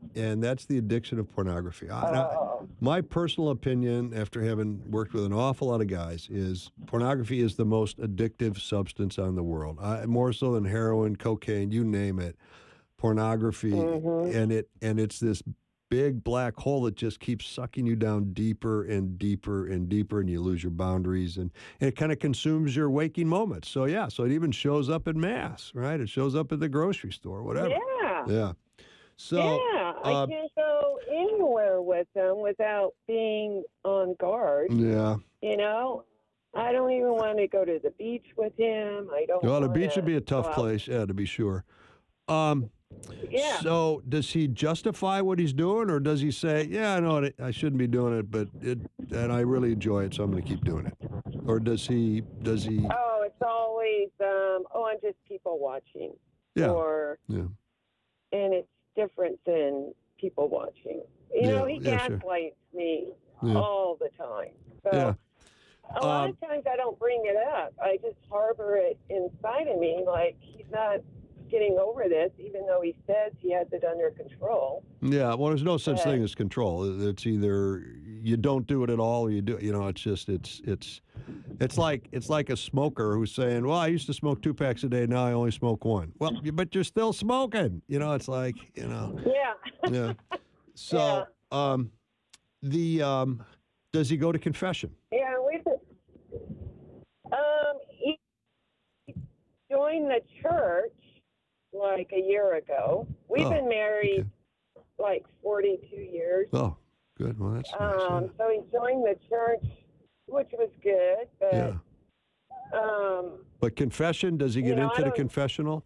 and that's the addiction of pornography. Oh. My personal opinion, after having worked with an awful lot of guys, is pornography is the most addictive substance on the world. More so than heroin, cocaine, you name it. Pornography, and it's this big black hole that just keeps sucking you down deeper and deeper and deeper, and you lose your boundaries, and it kind of consumes your waking moments. So so it even shows up in mass, right? It shows up at the grocery store, whatever. Yeah. Yeah. So I can't go anywhere with them without being on guard. yeah. You know, I don't even want to go to the beach with him. I don't. Well, the beach would be a tough go out. place, yeah, to be sure. Yeah. So does he justify what he's doing, or does he say, yeah, I know I shouldn't be doing it, and I really enjoy it, so I'm going to keep doing it? Or does he? Oh, it's always, I'm just people watching. Yeah. And it's different than people watching. You know, he gaslights me all the time. So a lot of times I don't bring it up. I just harbor it inside of me, like he's not getting over this, even though he says he has it under control. Yeah, well, there's no such thing as control. It's either you don't do it at all, or you do. You know, it's just it's like a smoker who's saying, "Well, I used to smoke 2 packs a day, now I only smoke 1." Well, but you're still smoking. You know, it's like Yeah. Yeah. So, does he go to confession? Yeah, he joined the church like a year ago. We've been married like 42 years. Oh, good. Well, that's nice. So he joined the church, which was good, but but confession, does he get into the confessional?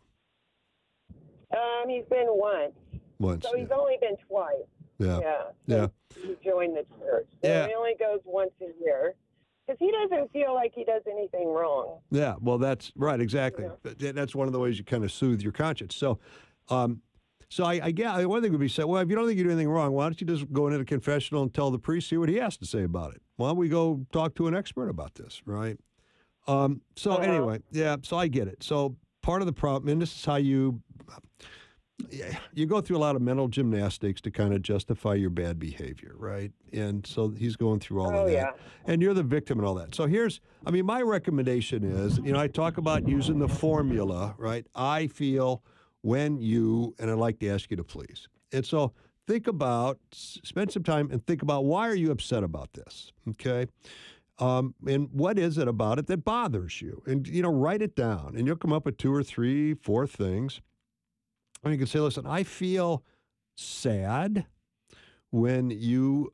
He's been once. Once. So he's only been twice. Yeah. He joined the church. So he only goes once a year. Because he doesn't feel like he does anything wrong. Yeah, well, that's right, exactly. Yeah. That's one of the ways you kind of soothe your conscience. So, I get one thing would be said, well, if you don't think you do anything wrong, why don't you just go into the confessional and tell the priest, see what he has to say about it? Why don't we go talk to an expert about this, right? Anyway, so I get it. So part of the problem, and this is how you go through a lot of mental gymnastics to kind of justify your bad behavior, right? And so he's going through all of that. Yeah. And you're the victim and all that. So my recommendation is, I talk about using the formula, right? I feel when you, and I'd like to ask you to please. And so spend some time and think about, why are you upset about this, okay? And what is it about it that bothers you? And, write it down. And you'll come up with 2 or 3, 4 things. And you can say, listen, I feel sad when you,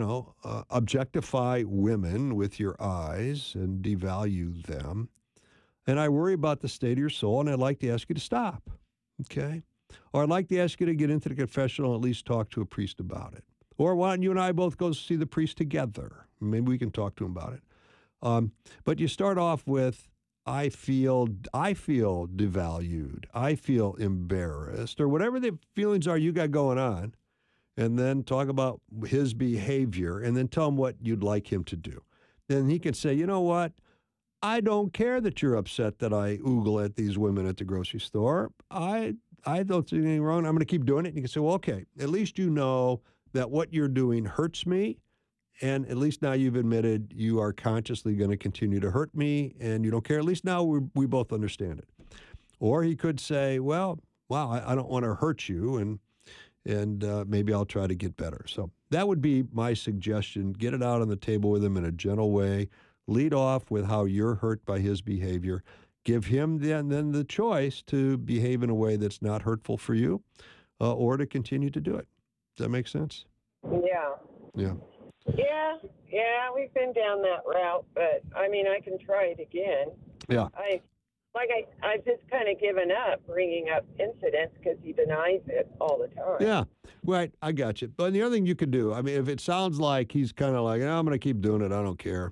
objectify women with your eyes and devalue them. And I worry about the state of your soul, and I'd like to ask you to stop, okay? Or I'd like to ask you to get into the confessional and at least talk to a priest about it. Or why don't you and I both go see the priest together? Maybe we can talk to him about it. But you start off with, I feel devalued, I feel embarrassed, or whatever the feelings are you got going on, and then talk about his behavior, and then tell him what you'd like him to do. Then he can say, you know what, I don't care that you're upset that I oogle at these women at the grocery store. I don't see anything wrong. I'm going to keep doing it. And you can say, well, okay, at least you know that what you're doing hurts me. And at least now you've admitted you are consciously going to continue to hurt me, and you don't care. At least now we both understand it. Or he could say, well, wow, I don't want to hurt you, and maybe I'll try to get better. So that would be my suggestion. Get it out on the table with him in a gentle way. Lead off with how you're hurt by his behavior. Give him then the choice to behave in a way that's not hurtful for you, or to continue to do it. Does that make sense? Yeah. Yeah. Yeah, we've been down that route, but I can try it again. Yeah. I've just kind of given up bringing up incidents because he denies it all the time. Yeah, right. I got you. But the other thing you could do, if it sounds like he's kind of like, I'm going to keep doing it, I don't care,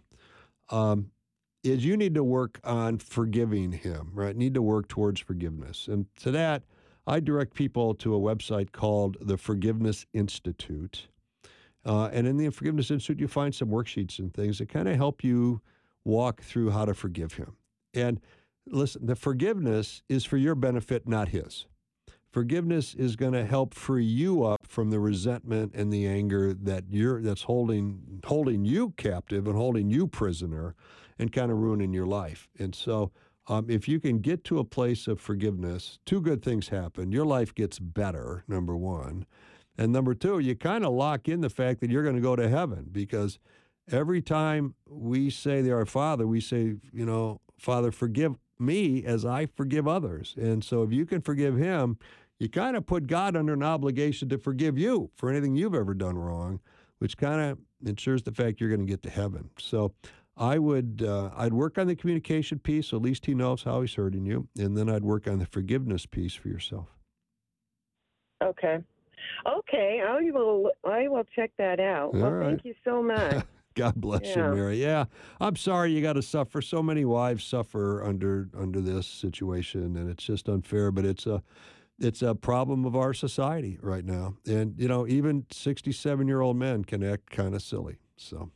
is you need to work on forgiving him, right? Need to work towards forgiveness. And to that, I direct people to a website called the Forgiveness Institute. And in the Forgiveness Institute, you find some worksheets and things that kind of help you walk through how to forgive him. And listen, the forgiveness is for your benefit, not his. Forgiveness is going to help free you up from the resentment and the anger that's holding you captive and holding you prisoner and kind of ruining your life. And so if you can get to a place of forgiveness, two good things happen. Your life gets better, number one. And number two, you kind of lock in the fact that you're going to go to heaven, because every time we say to our Father, we say, Father, forgive me as I forgive others. And so if you can forgive him, you kind of put God under an obligation to forgive you for anything you've ever done wrong, which kind of ensures the fact you're going to get to heaven. So I'd work on the communication piece, so at least he knows how he's hurting you, and then I'd work on the forgiveness piece for yourself. Okay, I will check that out. All right. Thank you so much. God bless you, Mary. Yeah, I'm sorry you got to suffer. So many wives suffer under this situation, and it's just unfair. But it's a problem of our society right now, and even 67-year-old men can act kind of silly. So.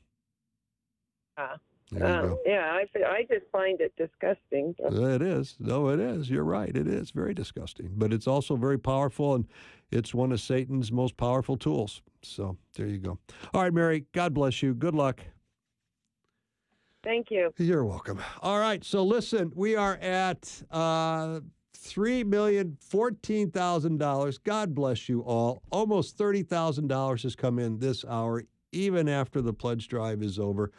Yeah, I just find it disgusting. It is. No, it is. You're right. It is very disgusting. But it's also very powerful, and it's one of Satan's most powerful tools. So there you go. All right, Mary, God bless you. Good luck. Thank you. You're welcome. All right, so listen, we are at $3,014,000. God bless you all. Almost $30,000 has come in this hour, even after the pledge drive is over.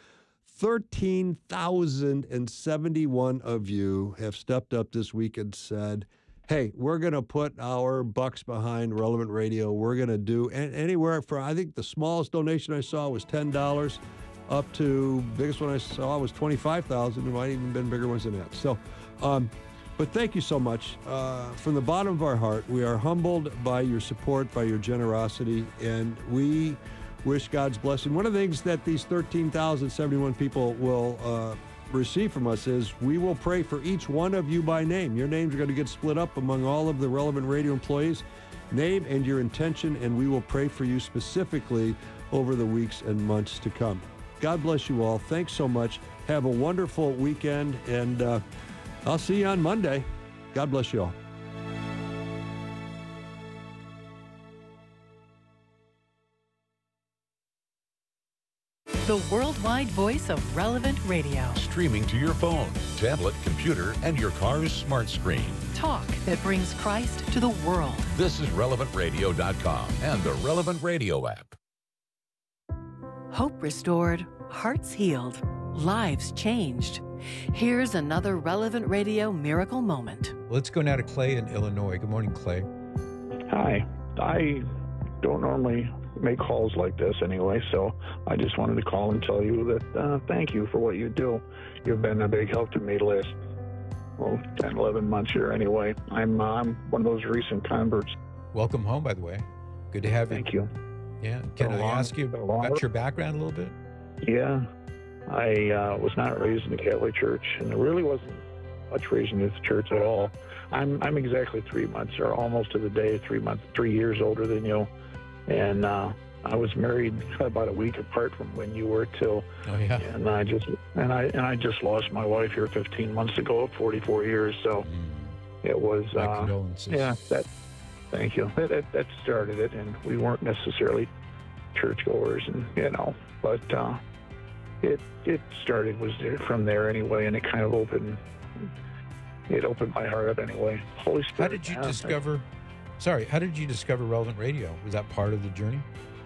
13,071 of you have stepped up this week and said, hey, we're going to put our bucks behind Relevant Radio. We're going to do anywhere from, I think the smallest donation I saw was $10 up to, biggest one I saw was $25,000. There might even been bigger ones than that. So, but thank you so much. From the bottom of our heart, we are humbled by your support, by your generosity, and we wish God's blessing. One of the things that these 13,071 people will receive from us is we will pray for each one of you by name. Your names are going to get split up among all of the Relevant Radio employees. Name and your intention, and we will pray for you specifically over the weeks and months to come. God bless you all. Thanks so much. Have a wonderful weekend, and I'll see you on Monday. God bless you all. The worldwide voice of Relevant Radio. Streaming to your phone, tablet, computer, and your car's smart screen. Talk that brings Christ to the world. This is RelevantRadio.com and the Relevant Radio app. Hope restored, hearts healed, lives changed. Here's another Relevant Radio miracle moment. Let's go now to Clay in Illinois. Good morning, Clay. Hi. I don't normally make calls like this anyway, so I just wanted to call and tell you that thank you for what you do. You've been a big help to me the last 10, 11 months here anyway. I'm one of those recent converts. Welcome home, by the way. Good to have you. Thank you. Yeah. Can I ask you about your background a little bit? Yeah. I was not raised in the Catholic Church, and there really wasn't much raised in the church at all. I'm exactly 3 months, or almost to the day, 3 years older than you. And I was married about a week apart from when you were too. Oh yeah. And I just lost my wife here 15 months ago at 44 years. So it was. My condolences. Yeah. Thank you. That started it, and we weren't necessarily churchgoers, and but it started was from there anyway, and it kind of opened my heart up anyway. Holy Spirit. How did you discover? How did you discover Relevant Radio? Was that part of the journey?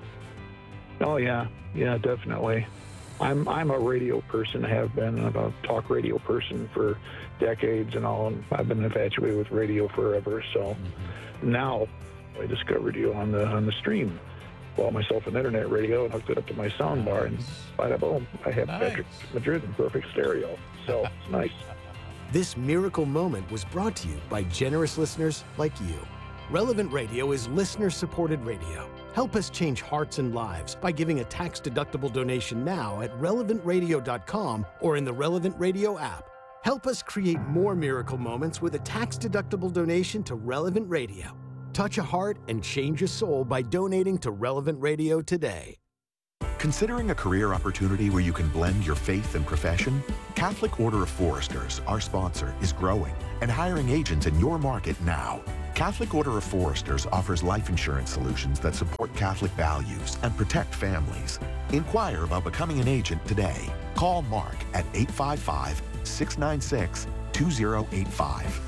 Oh, yeah, definitely. I'm a radio person, have been a talk radio person for decades and all, and I've been infatuated with radio forever. So now I discovered you on the stream. Bought myself an internet radio and hooked it up to my sound bar, and bada boom, I have Patrick Madrid in perfect stereo. So it's nice. This miracle moment was brought to you by generous listeners like you. Relevant Radio is listener-supported radio. Help us change hearts and lives by giving a tax-deductible donation now at relevantradio.com or in the Relevant Radio app. Help us create more miracle moments with a tax-deductible donation to Relevant Radio. Touch a heart and change a soul by donating to Relevant Radio today. Considering a career opportunity where you can blend your faith and profession? Catholic Order of Foresters, our sponsor, is growing and hiring agents in your market now. Catholic Order of Foresters offers life insurance solutions that support Catholic values and protect families. Inquire about becoming an agent today. Call Mark at 855-696-2085.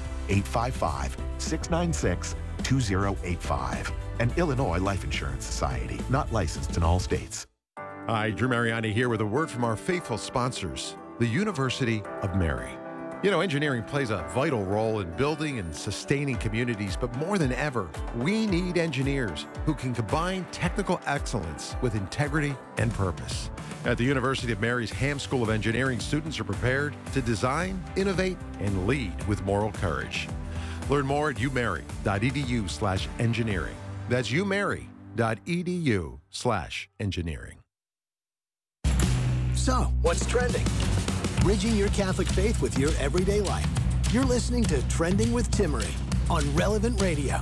855-696-2085. An Illinois Life Insurance Society, not licensed in all states. Hi, Drew Mariani here with a word from our faithful sponsors, the University of Mary. You know, engineering plays a vital role in building and sustaining communities, but more than ever, we need engineers who can combine technical excellence with integrity and purpose. At the University of Mary's Ham School of Engineering, students are prepared to design, innovate, and lead with moral courage. Learn more at umary.edu/engineering. That's umary.edu/engineering. So, what's trending? Bridging your Catholic faith with your everyday life. You're listening to Trending with Timmerie on Relevant Radio.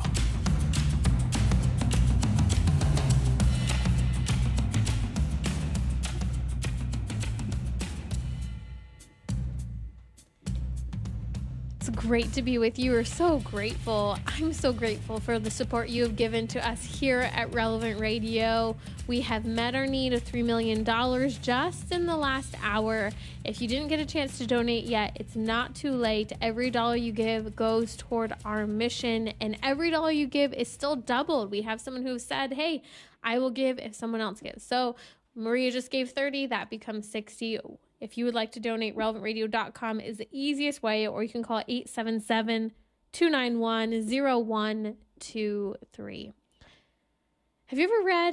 It's great to be with you. We're so grateful. I'm so grateful for the support you have given to us here at Relevant Radio. We have met our need of $3 million just in the last hour. If you didn't get a chance to donate yet, it's not too late. Every dollar you give goes toward our mission, and every dollar you give is still doubled. We have someone who said, hey, I will give if someone else gives. So Maria just gave 30, that becomes 60. If you would like to donate, relevantradio.com is the easiest way, or you can call 877-291-0123. Have you ever read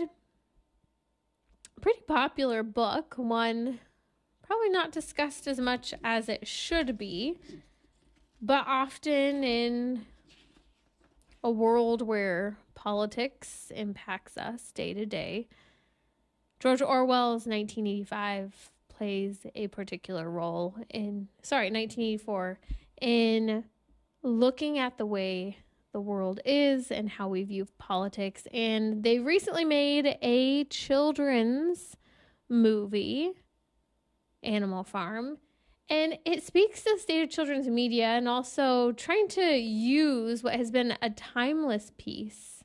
a pretty popular book, one probably not discussed as much as it should be, but often in a world where politics impacts us day to day? George Orwell's 1985 plays a particular role in, 1984, in looking at the way the world is and how we view politics. And they recently made a children's movie, Animal Farm, and it speaks to the state of children's media and also trying to use what has been a timeless piece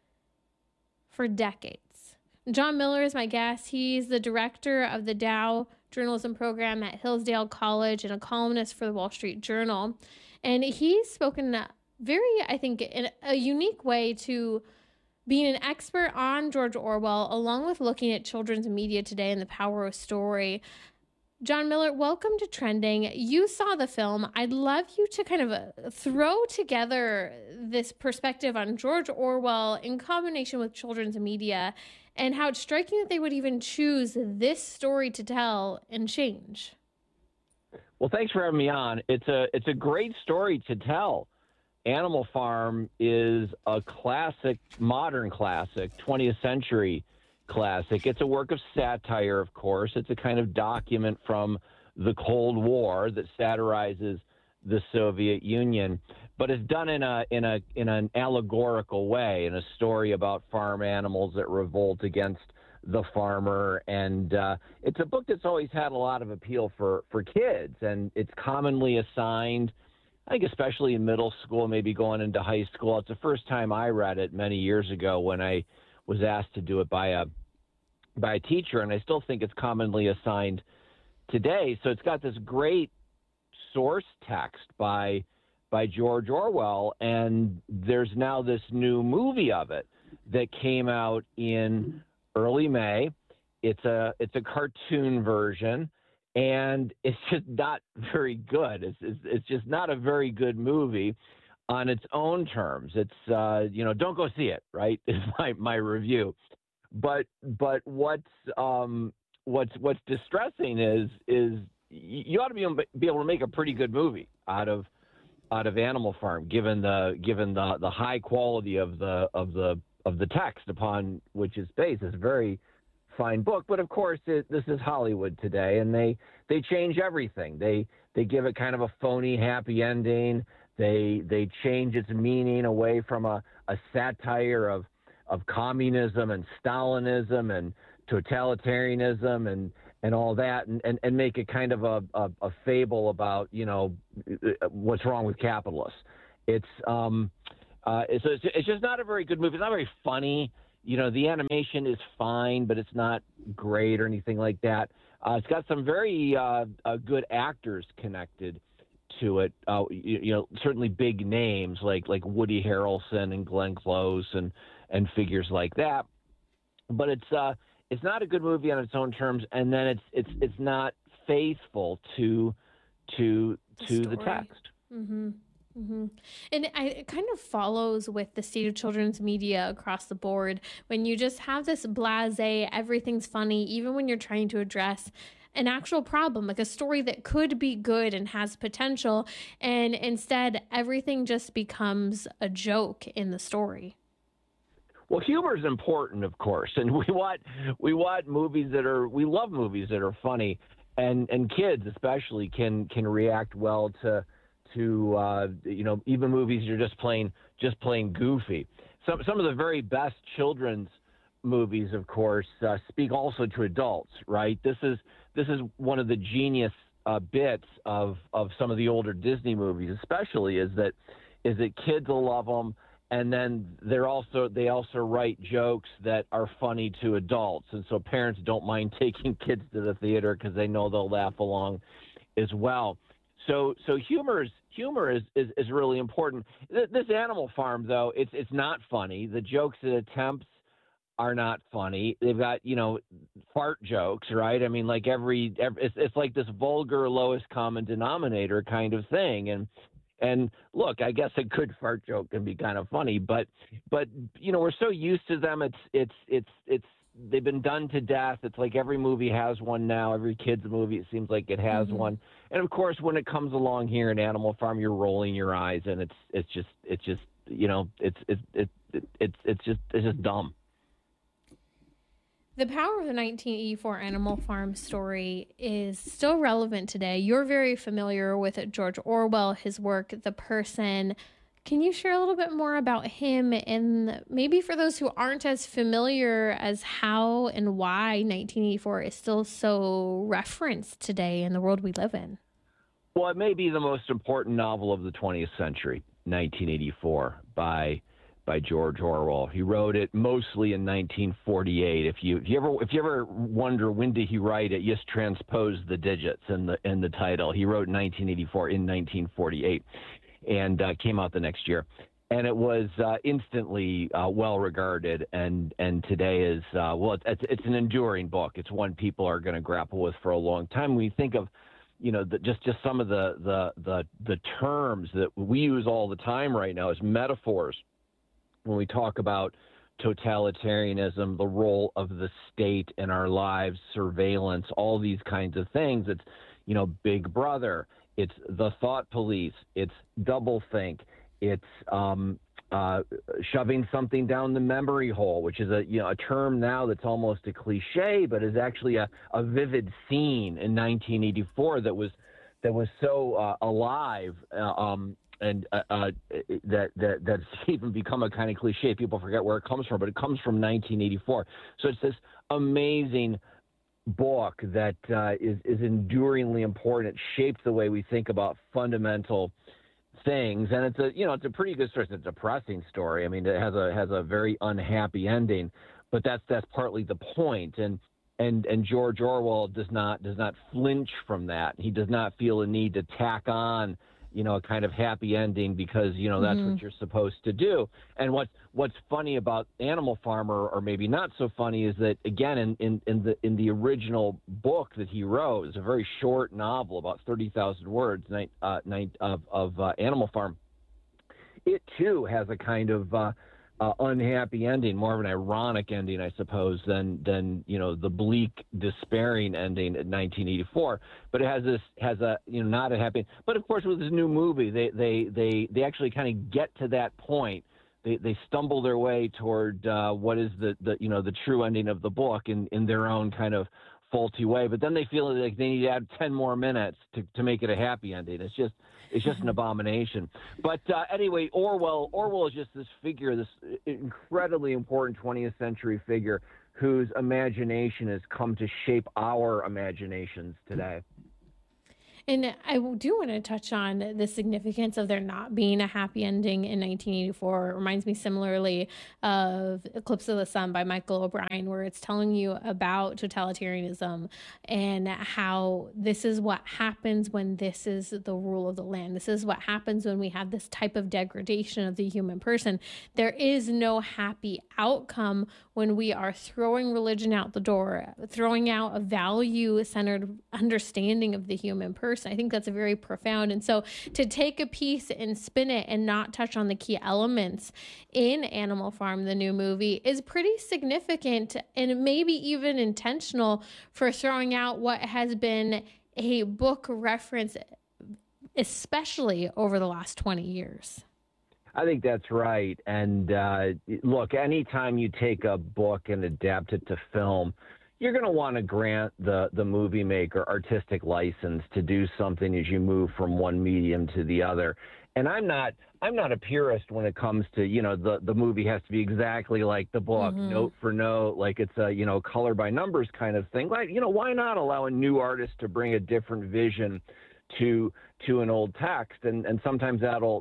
for decades. John Miller is my guest. He's the director of the Dow journalism program at Hillsdale College and a columnist for the Wall Street Journal. And he's spoken very, I think, in a unique way to being an expert on George Orwell, along with looking at children's media today and the power of story. John Miller, welcome to Trending. You saw the film. I'd love you to kind of throw together this perspective on George Orwell in combination with children's media and how it's striking that they would even choose this story to tell and change. Well, thanks for having me on. It's a great story to tell. Animal Farm is a classic, modern classic, 20th century classic. It's a work of satire, of course. It's a kind of document from the Cold War that satirizes the Soviet Union, but it's done in an allegorical way, in a story about farm animals that revolt against the farmer. And it's a book that's always had a lot of appeal for kids, and it's commonly assigned, I think, especially in middle school, maybe going into high school. It's the first time I read it many years ago when I was asked to do it by a teacher, and I still think it's commonly assigned today. So it's got this great source text by George Orwell, and there's now this new movie of it that came out in early May. It's a cartoon version, and it's just not very good. It's just not a very good movie on its own terms. It's don't go see it, right? Is my review. But what's distressing is you ought to be able to make a pretty good movie out of Animal Farm, given the high quality of the text upon which it's based. It's a very fine book, but of course this is Hollywood today, and they change everything. They give it kind of a phony happy ending. They change its meaning away from a satire of communism and Stalinism and totalitarianism and all that, and make it kind of a fable about, you know, what's wrong with capitalists. It's just not a very good movie. It's not very funny. You know, the animation is fine, but it's not great or anything like that. It's got some very good actors connected to it. You know, certainly big names like Woody Harrelson and Glenn Close and figures like that. But it's not a good movie on its own terms, and then it's not faithful to the text. Mm-hmm. Mm-hmm. And it kind of follows with the state of children's media across the board. When you just have this blasé, everything's funny, even when you're trying to address an actual problem, like a story that could be good and has potential, and instead everything just becomes a joke in the story. Well, humor is important, of course, and we love movies that are funny, and kids especially can react well to you know, even movies you're just plain goofy. Some of the very best children's movies, of course, speak also to adults, right? This is one of the genius bits of some of the older Disney movies, especially is that kids will love them, and then they also write jokes that are funny to adults, and so parents don't mind taking kids to the theater because they know they'll laugh along as well. So humor is really important. This Animal Farm, though, it's not funny. The jokes it attempts are not funny. They've got, you know, fart jokes, right? I mean, like it's like this vulgar lowest common denominator kind of thing. And look, I guess a good fart joke can be kind of funny, but you know, we're so used to them. It's they've been done to death. It's like every movie has one now. Every kid's movie, it seems like it has one. And of course, when it comes along here in Animal Farm, you're rolling your eyes, and it's just you know, it's just dumb. The power of the 1984 Animal Farm story is still relevant today. You're very familiar with George Orwell, his work, The Person. Can you share a little bit more about him, and maybe for those who aren't as familiar as how and why 1984 is still so referenced today in the world we live in? Well, it may be the most important novel of the 20th century, 1984, by George Orwell. He wrote it mostly in 1948. If you ever wonder when did he write it, just transpose the digits in the title. He wrote 1984 in 1948. And came out the next year, and it was instantly well regarded, and today is it's an enduring book. It's one people are going to grapple with for a long time. When you think of, you know, just some of the terms that we use all the time right now as metaphors when we talk about totalitarianism, the role of the state in our lives, surveillance, all these kinds of things. It's, you know, Big Brother. It's the thought police. It's doublethink. It's shoving something down the memory hole, which is a term now that's almost a cliche, but is actually a vivid scene in 1984 that was so alive, and that's even become a kind of cliche. People forget where it comes from, but it comes from 1984. So it's this amazing book that is enduringly important. It shaped the way we think about fundamental things, and it's a pretty good story. It's a depressing story. I mean, it has a very unhappy ending, but that's partly the point. And George Orwell does not flinch from that. He does not feel a need to tack on, you know, a kind of happy ending because, you know, that's what you're supposed to do. And what's funny about Animal Farm, or maybe not so funny, is that, again, in the original book that he wrote, it's a very short novel, about 30,000 words, of Animal Farm. It too has a kind of unhappy ending, more of an ironic ending, I suppose, than you know, the bleak, despairing ending in 1984. But it has a you know, not a happy. But of course, with this new movie, they actually kind of get to that point. They stumble their way toward what is the you know, the true ending of the book in their own kind of faulty way. But then they feel like they need to add 10 more minutes to make it a happy ending. It's just an abomination. But anyway, Orwell is just this figure, this incredibly important 20th century figure whose imagination has come to shape our imaginations today. And I do want to touch on the significance of there not being a happy ending in 1984. It reminds me similarly of Eclipse of the Sun by Michael O'Brien, where it's telling you about totalitarianism and how this is what happens when this is the rule of the land. This is what happens when we have this type of degradation of the human person. There is no happy outcome when we are throwing religion out the door, throwing out a value-centered understanding of the human person. I think that's a very profound. And so to take a piece and spin it and not touch on the key elements in Animal Farm, the new movie, is pretty significant and maybe even intentional for throwing out what has been a book reference, especially over the last 20 years. I think that's right. And look, anytime you take a book and adapt it to film, you're going to want to grant the movie maker artistic license to do something as you move from one medium to the other. And I'm not a purist when it comes to, the movie has to be exactly like the book, note for note, like it's a, color by numbers kind of thing. Like, why not allow a new artist to bring a different vision to an old text, and sometimes that'll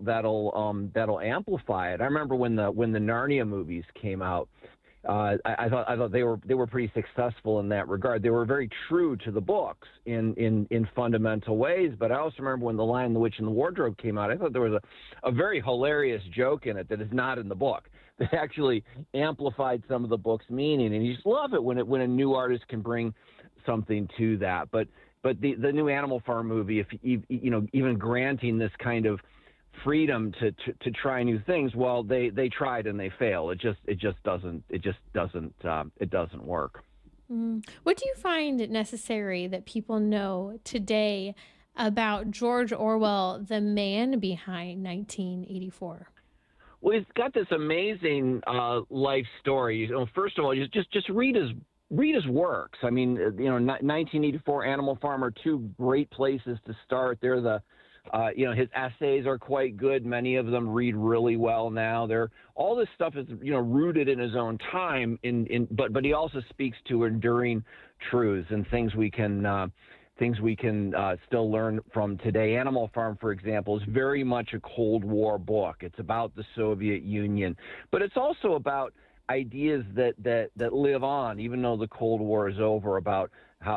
amplify it. I remember when the Narnia movies came out, I thought they were pretty successful in that regard. They were very true to the books in fundamental ways. But I also remember when The Lion, the Witch, and the Wardrobe came out, I thought there was a very hilarious joke in it that is not in the book, that actually amplified some of the book's meaning. And you just love it when a new artist can bring something to that. But the new Animal Farm movie, if even granting this kind of freedom to try new things, well, they tried and they failed. It just doesn't work. What do you find necessary that people know today about George Orwell, the man behind 1984? Well, he's got this amazing life story. First of all, just read his works. I mean, 1984, Animal Farm are two great places to start. They're his essays are quite good. Many of them read really well now. All this stuff is, rooted in his own time. But he also speaks to enduring truths and things we can still learn from today. Animal Farm, for example, is very much a Cold War book. It's about the Soviet Union, but it's also about ideas that live on, even though the Cold War is over, about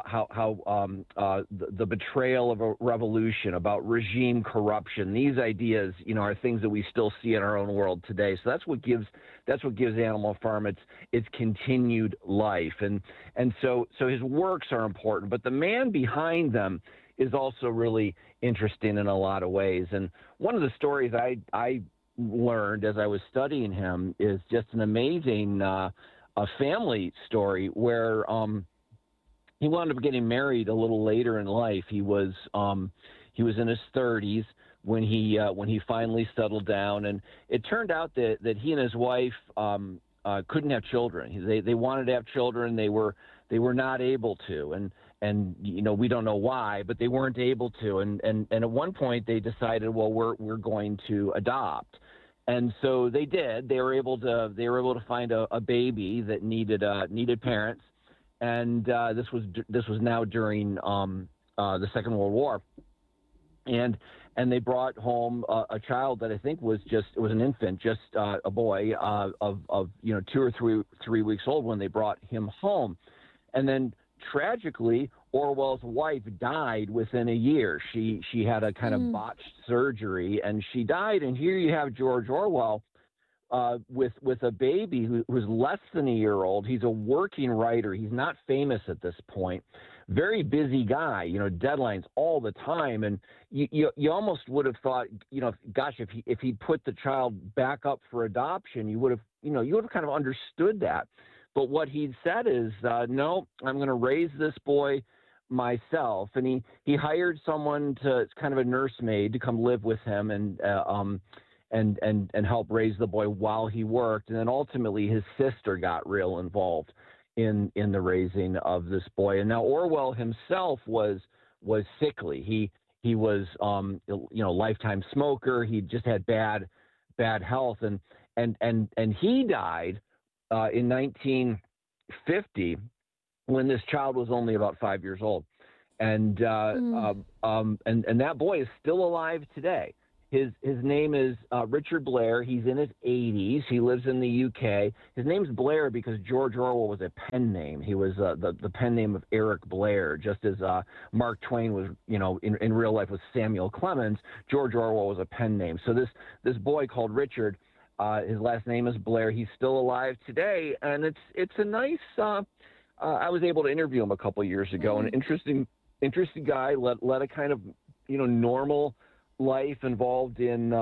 how the betrayal of a revolution, about regime corruption. These ideas, are things that we still see in our own world today. So that's what gives Animal Farm its continued life. And so his works are important, but the man behind them is also really interesting in a lot of ways. And one of the stories I learned as I was studying him is just an amazing a family story where he wound up getting married a little later in life. He was in his 30s when he finally settled down, and it turned out that he and his wife couldn't have children. They wanted to have children. They were not able to, and we don't know why, but they weren't able to. And at one point they decided, well, we're going to adopt. And so they did. They were able to find a baby that needed parents. And this was now during the Second World War, and they brought home a child that I think was an infant, just a boy of 2 or 3 weeks old when they brought him home, and then tragically Orwell's wife died within a year. She had a kind of botched surgery and she died. And here you have George Orwell with a baby who's less than a year old. He's a working writer. He's not famous at this point. Very busy guy, deadlines all the time. And you almost would have thought, gosh, if he put the child back up for adoption, you would have kind of understood that. But what he'd said is, no, I'm going to raise this boy myself. And he hired someone it's kind of a nursemaid to come live with him and help raise the boy while he worked. And then ultimately his sister got real involved in the raising of this boy. And now Orwell himself was sickly. He was lifetime smoker. He just had bad health, and he died in 1950 when this child was only about 5 years old. And that boy is still alive today. His name is Richard Blair. He's in his 80s. He lives in the UK. His name's Blair because George Orwell was a pen name. He was the pen name of Eric Blair, just as Mark Twain was, in real life was Samuel Clemens. George Orwell was a pen name. So this boy called Richard, his last name is Blair. He's still alive today, and it's a nice. I was able to interview him a couple years ago. An interesting guy. Led a kind of normal life involved in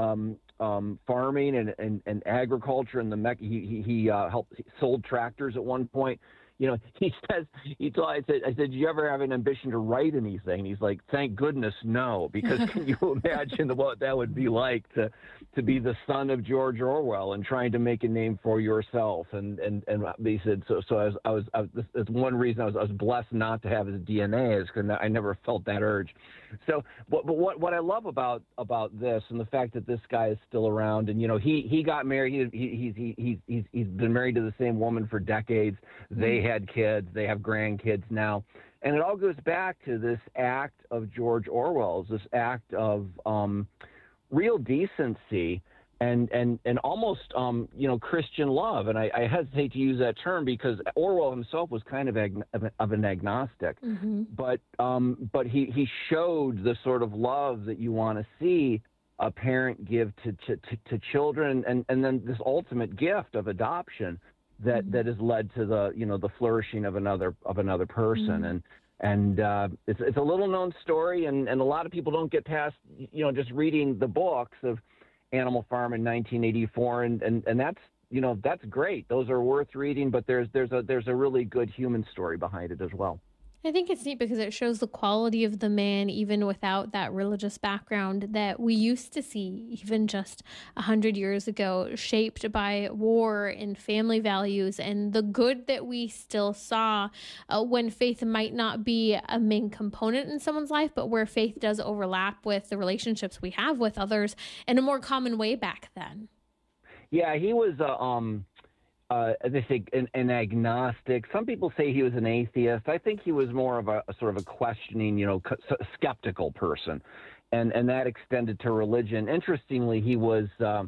farming and agriculture, and he sold tractors at one point. He says, I said, do you ever have an ambition to write anything? And he's like, thank goodness, no, because can you imagine what that would be like to be the son of George Orwell and trying to make a name for yourself? And he said, so I was that's one reason I was blessed not to have his DNA, is because I never felt that urge. So, but what I love about this, and the fact that this guy is still around, and he got married. He's been married to the same woman for decades. They had kids. They have grandkids now, and it all goes back to this act of George Orwell's, this act of real decency and almost Christian love. And I hesitate to use that term because Orwell himself was kind of an agnostic, but he showed the sort of love that you want to see a parent give to children, and then this ultimate gift of adoption that has led to the flourishing of another person. And it's a little known story, and a lot of people don't get past just reading the books of Animal Farm in 1984, and that's great. Those are worth reading, but there's a really good human story behind it as well. I think it's neat because it shows the quality of the man, even without that religious background that we used to see even just 100 years ago, shaped by war and family values, and the good that we still saw when faith might not be a main component in someone's life, but where faith does overlap with the relationships we have with others in a more common way back then. Yeah, he was they say an agnostic. Some people say he was an atheist. I think he was more of a sort of a questioning, skeptical person, and that extended to religion. Interestingly, he was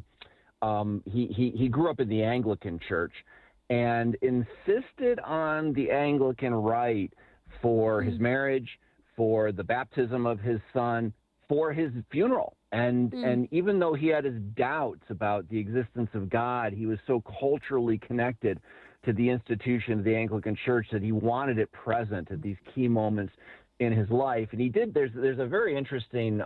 he grew up in the Anglican Church and insisted on the Anglican rite for his marriage, for the baptism of his son, for his funeral. And even though he had his doubts about the existence of God, he was so culturally connected to the institution of the Anglican Church that he wanted it present at these key moments in his life. And he did. There's a very interesting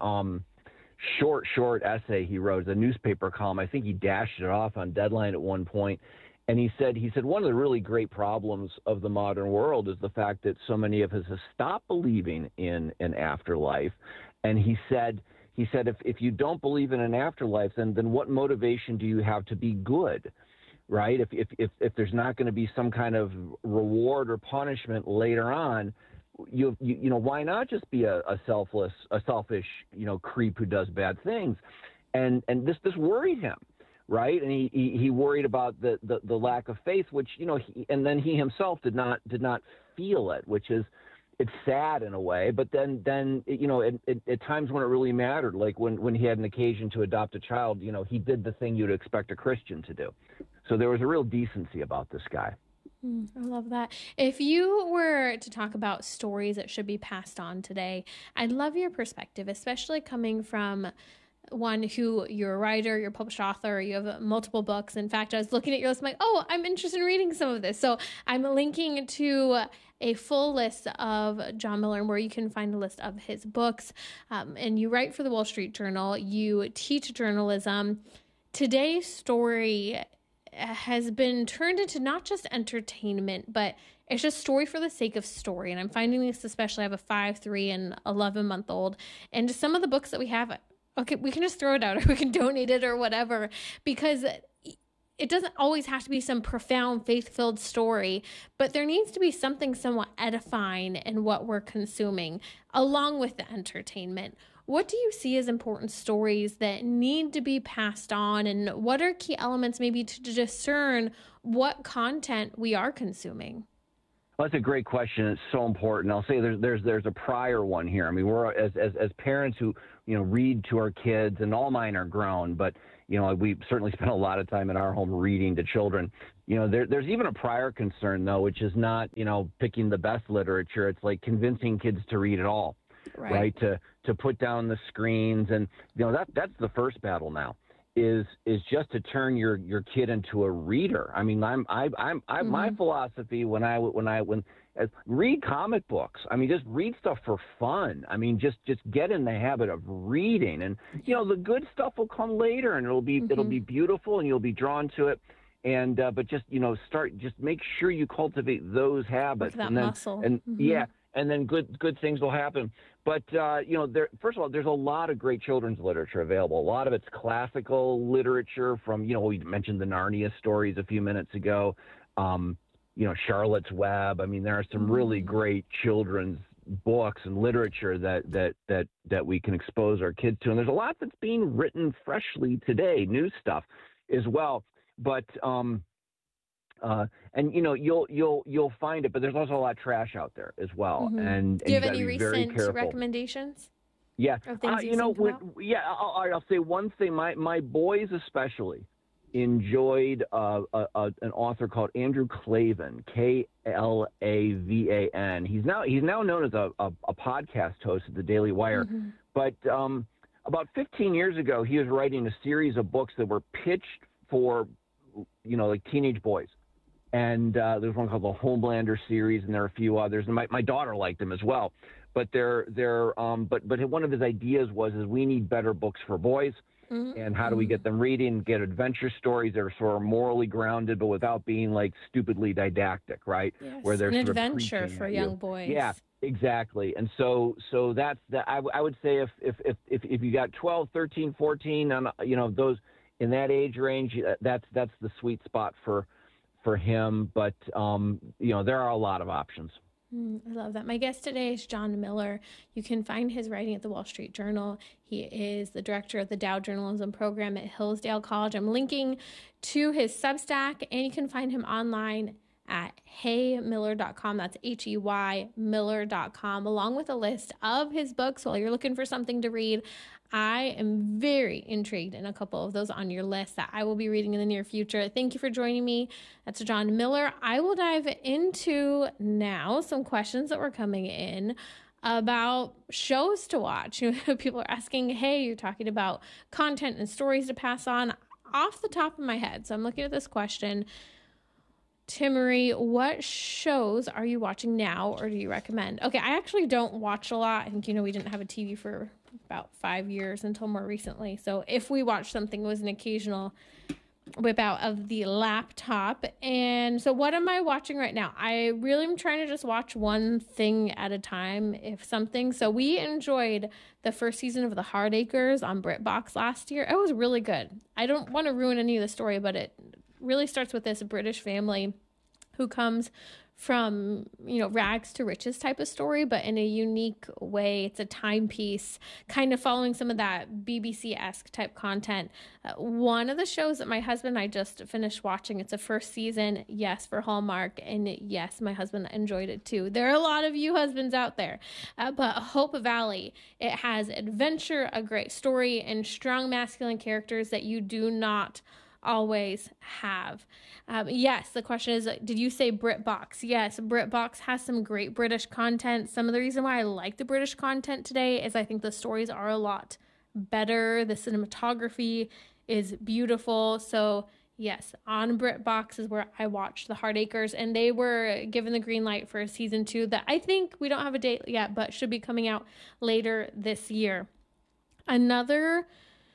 short essay he wrote, a newspaper column. I think he dashed it off on Deadline at one point. And he said one of the really great problems of the modern world is the fact that so many of us have stopped believing in an afterlife. And he said if you don't believe in an afterlife, then what motivation do you have to be good, right? If there's not going to be some kind of reward or punishment later on, you why not just be a selfish creep who does bad things? And this worried him, right? And he worried about the lack of faith, which and then he himself did not feel it, which is. It's sad in a way, but then at times when it really mattered, like when he had an occasion to adopt a child, he did the thing you'd expect a Christian to do. So there was a real decency about this guy. I love that. If you were to talk about stories that should be passed on today, I'd love your perspective, especially coming from one who you're a writer, you're a published author, you have multiple books. In fact, I was looking at your list, I'm like, oh, I'm interested in reading some of this. So I'm linking to a full list of John Miller where you can find a list of his books. And you write for the Wall Street Journal, you teach journalism. Today's story has been turned into not just entertainment, but it's just story for the sake of story. And I'm finding this, especially I have a 5, 3, and 11-month-old. And just some of the books that we have, okay, we can just throw it out or we can donate it or whatever, because it doesn't always have to be some profound faith-filled story, but there needs to be something somewhat edifying in what we're consuming along with the entertainment. What do you see as important stories that need to be passed on, and what are key elements maybe to discern what content we are consuming? Well, that's a great question. It's so important. I'll say there's a prior one here. I mean, we're as parents who read to our kids, and all mine are grown, but we certainly spend a lot of time in our home reading to children. There's even a prior concern though, which is not picking the best literature. It's like convincing kids to read it all, right? To put down the screens, and that's the first battle now. Is just to turn your kid into a reader. I mean, my philosophy when read comic books. I mean, just read stuff for fun. I mean, just get in the habit of reading, and the good stuff will come later, and it'll be beautiful, and you'll be drawn to it. And but just make sure you cultivate those habits, that muscle. And then good things will happen. But first of all, there's a lot of great children's literature available. A lot of it's classical literature from we mentioned the Narnia stories a few minutes ago. Charlotte's Web. I mean, there are some really great children's books and literature that we can expose our kids to. And there's a lot that's being written freshly today, new stuff as well. But you'll find it, but there's also a lot of trash out there as well. And do you have any recent recommendations? Yeah, of things I'll say one thing. My boys especially enjoyed an author called Andrew Klavan, Klavan. He's now known as a podcast host at the Daily Wire, but about 15 years ago, he was writing a series of books that were pitched for like teenage boys. And there's one called the Homelander series, and there are a few others. And my daughter liked them as well. But but one of his ideas was we need better books for boys. And how do we get them reading? Get adventure stories that are sort of morally grounded, but without being like stupidly didactic, right? Yes, where there's an adventure for young boys. Yeah, exactly. And so that's that. I would say if you got 12, 13, 14, those in that age range, that's the sweet spot for him. But there are a lot of options. I love that. My guest today is John Miller. You can find his writing at the Wall Street Journal. He is the director of the Dow Journalism program at Hillsdale College. I'm linking to his Substack, and you can find him online at heymiller.com. That's HEY Miller.com, along with a list of his books while you're looking for something to read. I am very intrigued in a couple of those on your list that I will be reading in the near future. Thank you for joining me. That's John Miller. I will dive into now some questions that were coming in about shows to watch. People are asking, hey, you're talking about content and stories to pass on. Off the top of my head, so I'm looking at this question. Timmery, what shows are you watching now, or do you recommend? Okay, I actually don't watch a lot. I think, we didn't have a TV for about 5 years until more recently. So if we watch something, it was an occasional whip out of the laptop. And so what am I watching right now? I really am trying to just watch one thing at a time, if something. So we enjoyed the first season of The Hardacres on BritBox last year. It was really good. I don't want to ruin any of the story, but it really starts with this British family who comes from, rags to riches type of story, but in a unique way. It's a timepiece, kind of following some of that BBC-esque type content. One of the shows that my husband and I just finished watching, it's a first season, yes, for Hallmark, and yes, my husband enjoyed it too. There are a lot of you husbands out there, but Hope Valley, it has adventure, a great story, and strong masculine characters that you do not always have. Yes, the question is, did you say BritBox? Yes, BritBox has some great British content. Some of the reason why I like the British content today is I think the stories are a lot better. The cinematography is beautiful. So yes, on BritBox is where I watched The Hardacres, and they were given the green light for season 2 that I think we don't have a date yet, but should be coming out later this year. Another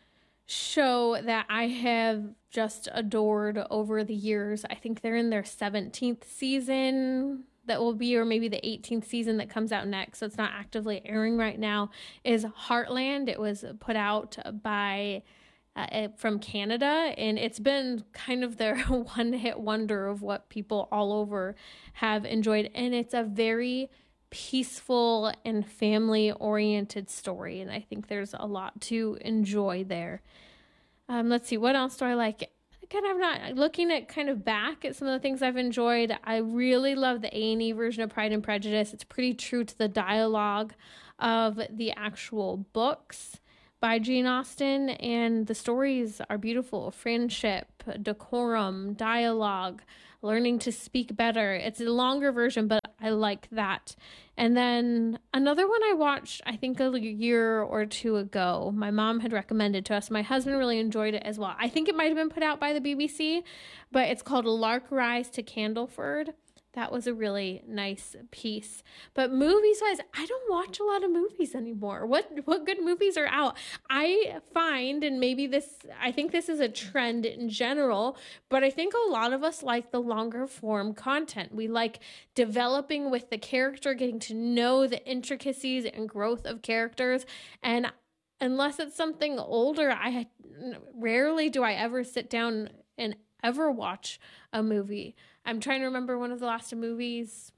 show that I have just adored over the years, I think they're in their 17th season that will be, or maybe the 18th season that comes out next, so it's not actively airing right now, is Heartland. It was put out by from Canada, and it's been kind of their one-hit wonder of what people all over have enjoyed. And it's a very peaceful and family-oriented story, and I think there's a lot to enjoy there. Let's see, what else do I like? Again, I'm not looking at kind of back at some of the things I've enjoyed. I really love the A&E version of Pride and Prejudice. It's pretty true to the dialogue of the actual books by Jane Austen, and the stories are beautiful. Friendship, decorum, dialogue, learning to speak better. It's a longer version, but I like that. And then another one I watched, I think a year or two ago, my mom had recommended to us. My husband really enjoyed it as well. I think it might have been put out by the BBC, but it's called Lark Rise to Candleford. That was a really nice piece. But movies-wise, I don't watch a lot of movies anymore. What good movies are out? I find, and maybe I think this is a trend in general, but I think a lot of us like the longer form content. We like developing with the character, getting to know the intricacies and growth of characters. And unless it's something older, rarely do I ever sit down and ever watch a movie. I'm trying to remember one of the last movies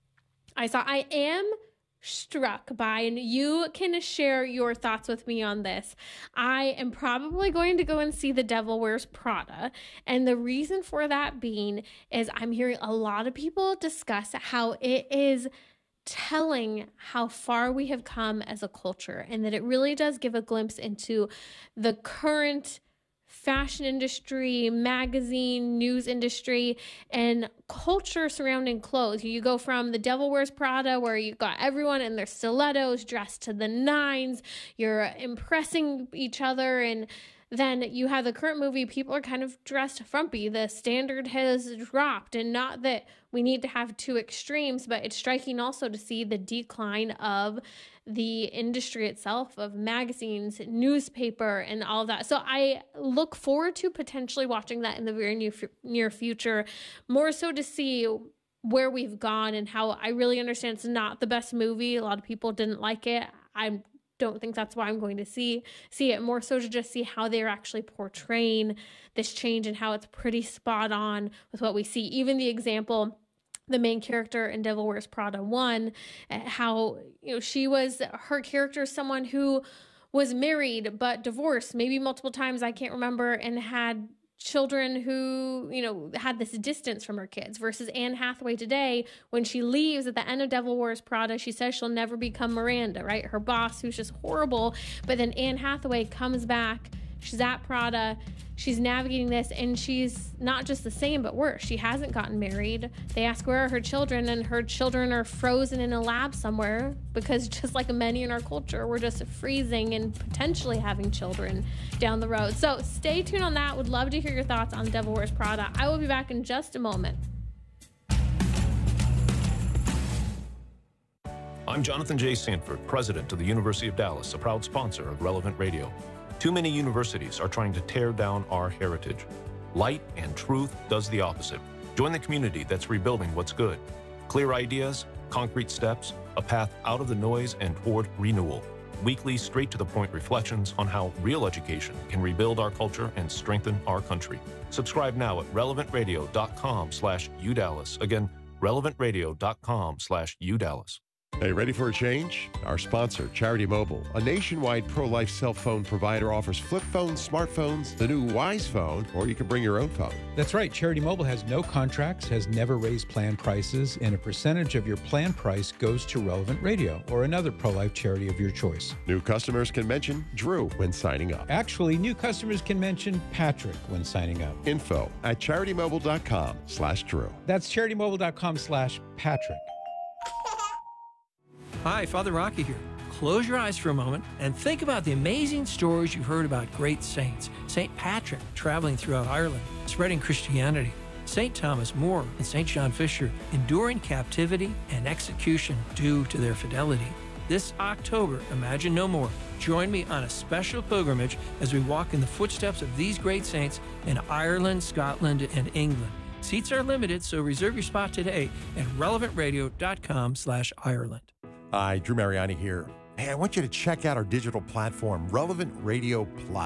I saw. I am struck by, and you can share your thoughts with me on this. I am probably going to go and see The Devil Wears Prada. And the reason for that being is I'm hearing a lot of people discuss how it is telling how far we have come as a culture, and that it really does give a glimpse into the current fashion industry, magazine, news industry, and culture surrounding clothes. You go from The Devil Wears Prada, where you got everyone in their stilettos, dressed to the nines, you're impressing each other, and then you have the current movie, people are kind of dressed frumpy. The standard has dropped, and not that we need to have two extremes, but it's striking also to see the decline of the industry itself, of magazines, newspaper, and all of that. So I look forward to potentially watching that in the very near future, more so to see where we've gone and how I really understand it's not the best movie. A lot of people didn't like it. I don't think that's why I'm going to see it, more so to just see how they're actually portraying this change and how it's pretty spot on with what we see. Even the example, the main character in Devil Wears Prada 1, how, her character is someone who was married but divorced maybe multiple times, I can't remember, and had children who, had this distance from her kids, versus Anne Hathaway today, when she leaves at the end of Devil Wears Prada, she says she'll never become Miranda, right? Her boss, who's just horrible. But then Anne Hathaway comes back, she's at Prada, she's navigating this, and she's not just the same, but worse. She hasn't gotten married. They ask where are her children, and her children are frozen in a lab somewhere, because just like many in our culture, we're just freezing and potentially having children down the road. So stay tuned on that. Would love to hear your thoughts on Devil Wears Prada. I will be back in just a moment. I'm Jonathan J. Sanford, president of the University of Dallas, a proud sponsor of Relevant Radio. Too many universities are trying to tear down our heritage. Light and Truth does the opposite. Join the community that's rebuilding what's good. Clear ideas, concrete steps, a path out of the noise and toward renewal. Weekly, straight-to-the-point reflections on how real education can rebuild our culture and strengthen our country. Subscribe now at relevantradio.com/UDallas. Again, relevantradio.com/UDallas. Hey, ready for a change? Our sponsor, Charity Mobile, a nationwide pro-life cell phone provider, offers flip phones, smartphones, the new Wise phone, or you can bring your own phone. That's right. Charity Mobile has no contracts, has never raised plan prices, and a percentage of your plan price goes to Relevant Radio or another pro-life charity of your choice. New customers can mention Drew when signing up. Actually, new customers can mention Patrick when signing up. Info at CharityMobile.com/Drew. That's CharityMobile.com/Patrick. Hi, Father Rocky here. Close your eyes for a moment and think about the amazing stories you've heard about great saints. St. Patrick traveling throughout Ireland, spreading Christianity. St. Thomas More and St. John Fisher enduring captivity and execution due to their fidelity. This October, Imagine No More. Join me on a special pilgrimage as we walk in the footsteps of these great saints in Ireland, Scotland, and England. Seats are limited, so reserve your spot today at relevantradio.com/Ireland. Hi, Drew Mariani here. Hey, I want you to check out our digital platform, Relevant Radio Plus.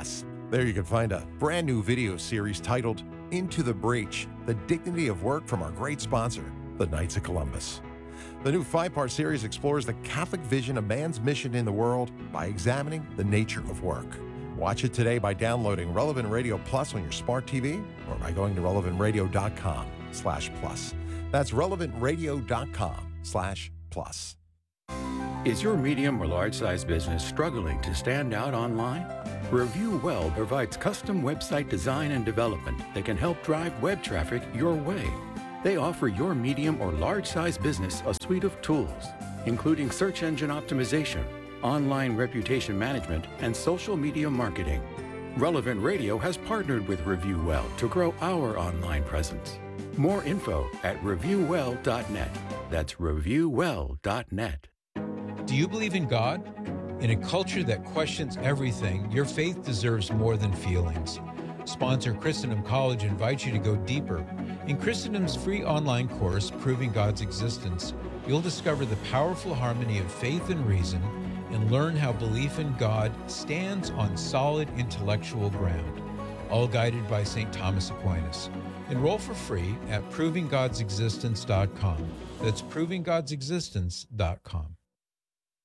There you can find a brand new video series titled Into the Breach, The Dignity of Work from our great sponsor, the Knights of Columbus. The new 5-part series explores the Catholic vision of man's mission in the world by examining the nature of work. Watch it today by downloading Relevant Radio Plus on your smart TV or by going to relevantradio.com/plus. That's relevantradio.com/plus. Is your medium or large-size business struggling to stand out online? Review Well provides custom website design and development that can help drive web traffic your way. They offer your medium or large-size business a suite of tools, including search engine optimization, online reputation management, and social media marketing. Relevant Radio has partnered with Review Well to grow our online presence. More info at reviewwell.net. That's reviewwell.net. Do you believe in God? In a culture that questions everything, your faith deserves more than feelings. Sponsor Christendom College invites you to go deeper. In Christendom's free online course, Proving God's Existence, you'll discover the powerful harmony of faith and reason and learn how belief in God stands on solid intellectual ground, all guided by St. Thomas Aquinas. Enroll for free at provinggodsexistence.com. That's provinggodsexistence.com.